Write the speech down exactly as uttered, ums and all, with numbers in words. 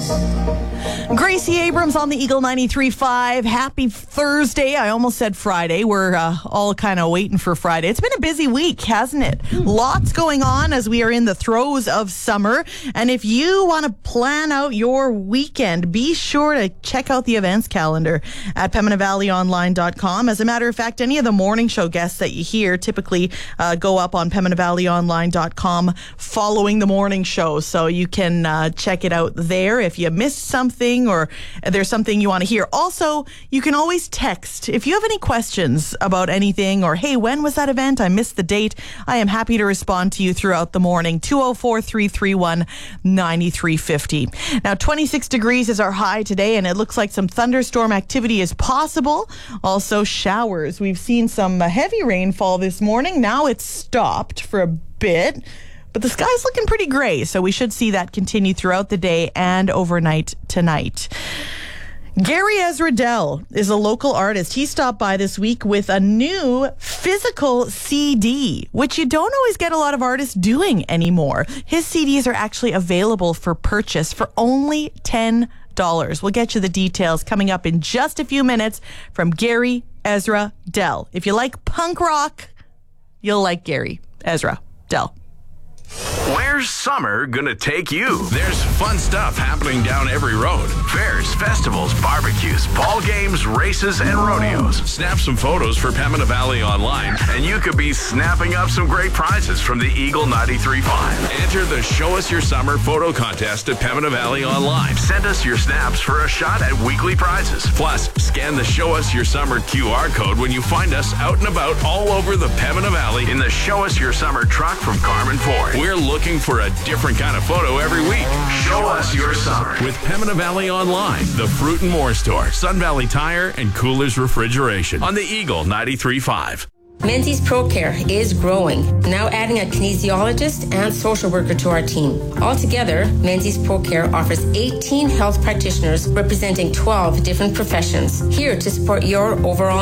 Gracie Abrams on the Eagle ninety-three point five. Happy Thursday. I almost said Friday. We're uh, all kind of waiting for Friday. It's been a busy week, hasn't it? Mm. Lots going on as we are in the throes of summer. And if you want to plan out your weekend, be sure to check out the events calendar at Pembina Valley Online dot com. As a matter of fact, any of the morning show guests that you hear typically uh, go up on Pembina Valley Online dot com following the morning show. So you can uh, check it out there if you missed something or there's something you want to hear. Also, you can always text if you have any questions about anything or, hey, when was that event? I missed the date. I am happy to respond to you throughout the morning. two oh four, three three one, nine three five oh. Now, twenty-six degrees is our high today, and it looks like some thunderstorm activity is possible. Also, showers. We've seen some heavy rainfall this morning. Now it's stopped for a bit. But the sky's looking pretty gray, so we should see that continue throughout the day and overnight tonight. Gary Ezra Dell is a local artist. He stopped by this week with a new physical C D, which you don't always get a lot of artists doing anymore. His C Ds are actually available for purchase for only ten dollars. We'll get you the details coming up in just a few minutes from Gary Ezra Dell. If you like punk rock, you'll like Gary Ezra Dell. Where's summer gonna take you? There's fun stuff happening down every road. Fairs, festivals, barbecues, ball games, races, and rodeos. Snap some photos for Pembina Valley Online, and you could be snapping up some great prizes from the Eagle ninety-three point five. Enter the Show Us Your Summer photo contest at Pembina Valley Online. Send us your snaps for a shot at weekly prizes. Plus, scan the Show Us Your Summer Q R code when you find us out and about all over the Pembina Valley in the Show Us Your Summer truck from Carmen Ford. We're looking for a different kind of photo every week. Show us your summer with Pembina Valley Online, the Fruit and More Store, Sun Valley Tire, and Coolers Refrigeration on the Eagle ninety-three point five. Menzies ProCare is growing, now adding a kinesiologist and social worker to our team. Altogether, Menzies ProCare offers eighteen health practitioners representing twelve different professions, here to support your overall